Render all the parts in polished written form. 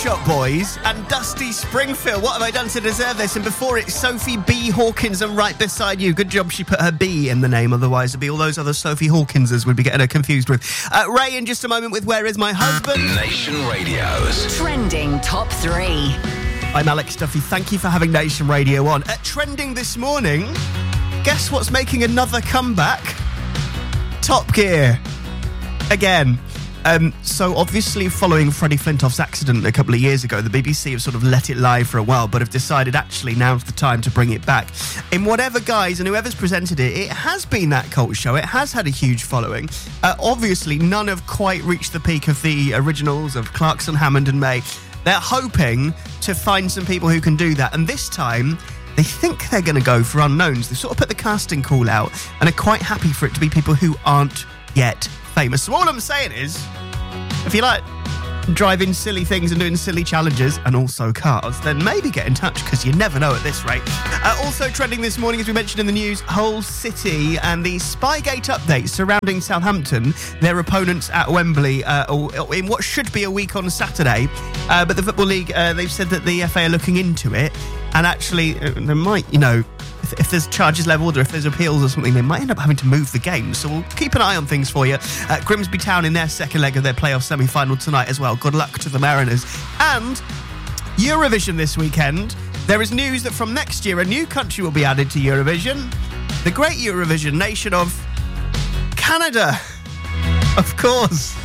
Shop Boys and Dusty Springfield. What have I done to deserve this? And before it, Sophie B. Hawkins, and right beside you. Good job she put her B in the name, otherwise it'd be all those other Sophie Hawkinses would be getting her confused with. Ray in just a moment with Where Is My Husband? Nation Radio's Trending Top 3. I'm Alex Duffy. Thank you for having Nation Radio on. Trending this morning, guess what's making another comeback? Top Gear. Again. So obviously following Freddie Flintoff's accident a couple of years ago, the BBC have sort of let it lie for a while, but have decided actually now's the time to bring it back. In whatever guise and whoever's presented it, it has been that cult show. It has had a huge following. Obviously none have quite reached the peak of the originals of Clarkson, Hammond and May. They're hoping to find some people who can do that, and this time they think they're going to go for unknowns. They've sort of put the casting call out and are quite happy for it to be people who aren't yet famous. So all I'm saying is, if you like driving silly things and doing silly challenges, and also cars, then maybe get in touch, because you never know at this rate. Also trending this morning, as we mentioned in the news, Hull City and the Spygate updates surrounding Southampton, their opponents at Wembley, in what should be a week on Saturday. But the Football League, they've said that the FA are looking into it, and actually they might, if there's charges levelled or if there's appeals or something, they might end up having to move the game. So we'll keep an eye on things for you. Grimsby Town in their second leg of their playoff semi-final tonight as well. Good luck to the Mariners. And Eurovision this weekend. There is news that from next year a new country will be added to Eurovision. The great Eurovision nation of Canada. Of course,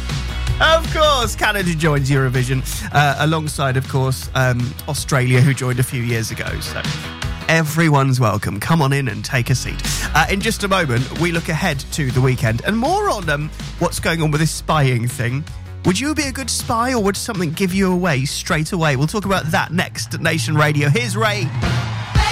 Canada joins Eurovision alongside, of course, Australia, who joined a few years ago. So everyone's welcome. Come on in and take a seat. In just a moment, we look ahead to the weekend and more on what's going on with this spying thing. Would you be a good spy, or would something give you away straight away? We'll talk about that next at Nation Radio. Here's Ray.